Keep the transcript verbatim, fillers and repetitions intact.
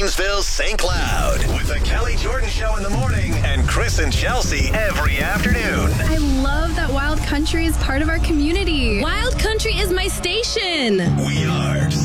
Janesville, Saint Cloud. With the Kelly Jordan Show in the morning and Chris and Chelsea every afternoon. I love that Wild Country is part of our community. Wild Country is my station. We are